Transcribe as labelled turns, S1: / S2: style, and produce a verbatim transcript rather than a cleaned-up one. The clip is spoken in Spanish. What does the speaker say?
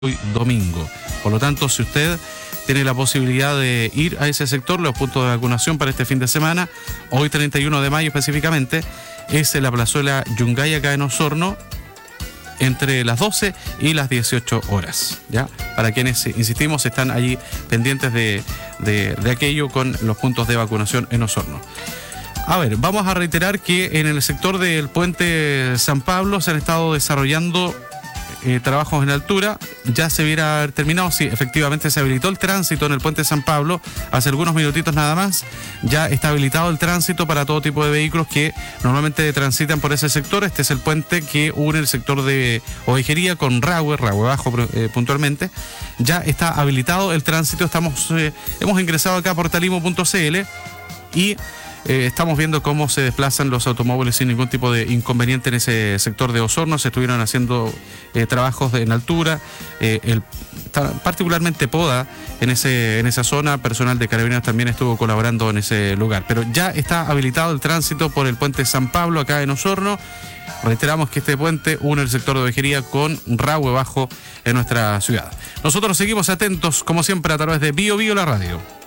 S1: hoy domingo. Por lo tanto, si usted tiene la posibilidad de ir a ese sector, los puntos de vacunación para este fin de semana, hoy treinta y uno de mayo específicamente, es en la plazuela Yungay acá en Osorno, entre las doce y las dieciocho horas, ¿ya? Para quienes, insistimos, están allí pendientes de, de, de aquello con los puntos de vacunación en Osorno. A ver, vamos a reiterar que en el sector del puente San Pablo se han estado desarrollando eh, trabajos en altura. Ya se hubiera haber terminado, sí, efectivamente se habilitó el tránsito en el puente San Pablo hace algunos minutitos nada más. Ya está habilitado el tránsito para todo tipo de vehículos que normalmente transitan por ese sector. Este es el puente que une el sector de Ovejería con Rahue, Rahue Bajo eh, puntualmente. Ya está habilitado el tránsito. Estamos, eh, hemos ingresado acá a portalimo punto cl y Eh, estamos viendo cómo se desplazan los automóviles sin ningún tipo de inconveniente en ese sector de Osorno. Se estuvieron haciendo eh, trabajos de, en altura, eh, el, particularmente poda en, ese, en esa zona. Personal de Carabineros también estuvo colaborando en ese lugar. Pero ya está habilitado el tránsito por el puente San Pablo acá en Osorno. Reiteramos que este puente une el sector de Ovejería con Rahue Bajo en nuestra ciudad. Nosotros seguimos atentos, como siempre, a través de Bio Bio la radio.